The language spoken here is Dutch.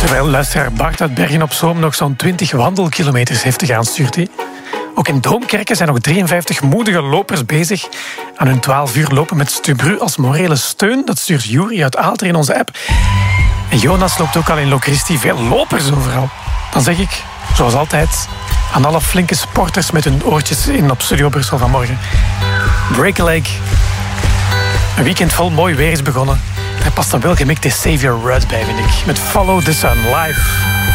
Terwijl luisteraar Bart uit Bergen op Zoom nog zo'n 20 wandelkilometers heeft te gaan, stuurt hij. Ook in Doomkerken zijn nog 53 moedige lopers bezig aan hun 12 uur lopen met Stubru als morele steun. Dat stuurt Juri uit Aalter in onze app. En Jonas loopt ook al in Locristi. Veel lopers overal. Dan zeg ik, zoals altijd, aan alle flinke sporters met hun oortjes in op Studio Brussel vanmorgen. Break a leg. Een weekend vol mooi weer is begonnen. Daar past dan wel gemikte Xavier Rudd bij, vind ik. Met Follow the Sun live.